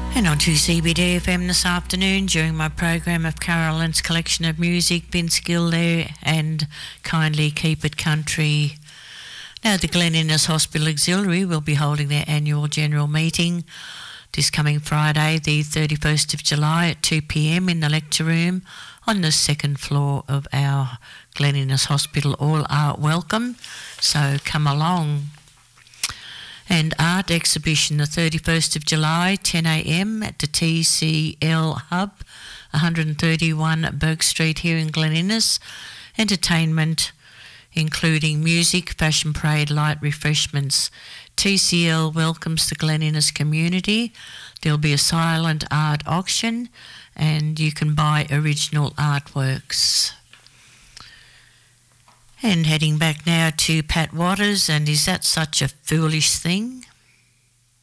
And on to CBD FM this afternoon during my program of Carolyn's collection of music, Vince Gill there, and Kindly Keep It Country. Now, the Glen Innes Hospital Auxiliary will be holding their annual general meeting this coming Friday, the 31st of July at 2 p.m. in the lecture room on the second floor of our Glen Innes Hospital. All are welcome, so come along. And art exhibition the 31st of July, 10 a.m. at the TCL Hub, 131 Bourke Street here in Glen Innes. Entertainment including music, fashion parade, light refreshments. TCL welcomes the Glen Innes community. There'll be a silent art auction and you can buy original artworks. And heading back now to Pat Waters, and Is That Such a Foolish Thing?